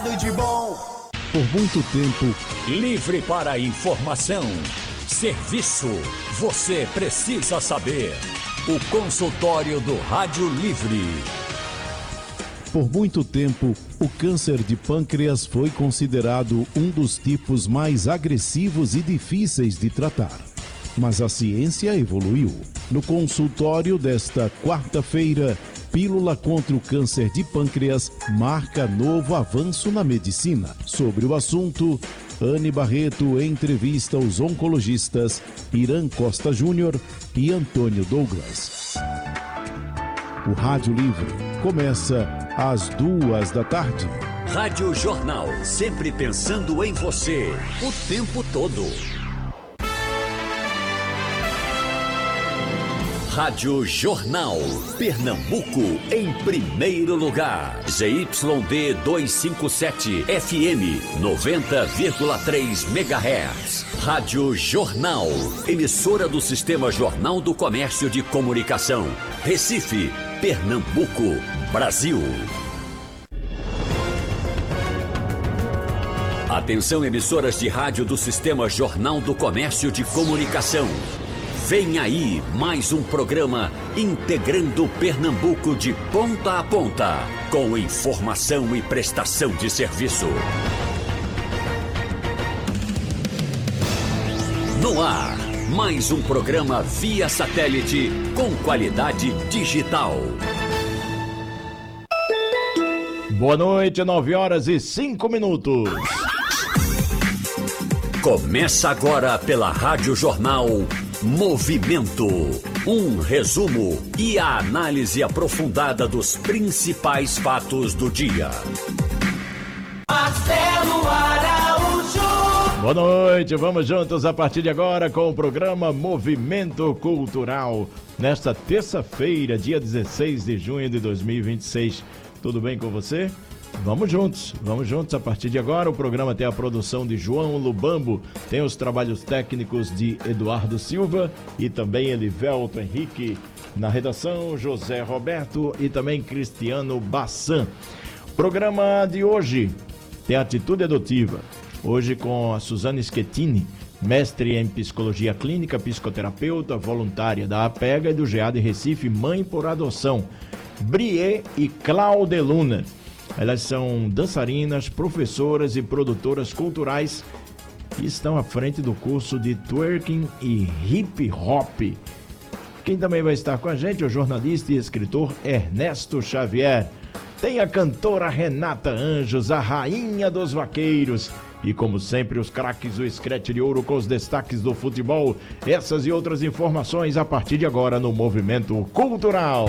e de bom. Por muito tempo, livre para a informação. Serviço, você precisa saber. O consultório do Rádio Livre. Por muito tempo, o câncer de pâncreas foi considerado um dos tipos mais agressivos e difíceis de tratar. Mas a ciência evoluiu. No consultório desta quarta-feira, Pílula contra o Câncer de Pâncreas marca novo avanço na medicina. Sobre o assunto, Anne Barreto entrevista os oncologistas Irã Costa Júnior e Antônio Douglas. O Rádio Livre começa às 14h. Rádio Jornal, sempre pensando em você, o tempo todo. Rádio Jornal, Pernambuco, em primeiro lugar. ZYD 257, FM 90,3 MHz. Rádio Jornal, emissora do Sistema Jornal do Comércio de Comunicação. Recife, Pernambuco, Brasil. Atenção, emissoras de rádio do Sistema Jornal do Comércio de Comunicação. Vem aí mais um programa integrando Pernambuco de ponta a ponta, com informação e prestação de serviço. No ar, mais um programa via satélite com qualidade digital. Boa noite, 9h05. Começa agora pela Rádio Jornal Movimento, um resumo e a análise aprofundada dos principais fatos do dia. Marcelo Araújo. Boa noite, vamos juntos a partir de agora com o programa Movimento Cultural. Nesta terça-feira, dia 16 de junho de 2026. Tudo bem com você? Vamos juntos a partir de agora. O programa tem a produção de João Lubambo, tem os trabalhos técnicos de Eduardo Silva e também Elivelto Henrique. Na redação, José Roberto e também Cristiano Bassan. Programa de hoje tem Atitude Adotiva, hoje com a Suzana Schettini, mestre em Psicologia Clínica, psicoterapeuta, voluntária da APEGA e do GA de Recife, mãe por adoção, Brie e Claudeluna. Elas são dançarinas, professoras e produtoras culturais e estão à frente do curso de twerking e hip hop. Quem também vai estar com a gente é o jornalista e escritor Ernesto Xavier. Tem a cantora Renata Anjos, a rainha dos vaqueiros. E como sempre, os craques do Scratch de Ouro com os destaques do futebol. Essas e outras informações a partir de agora no Movimento Cultural.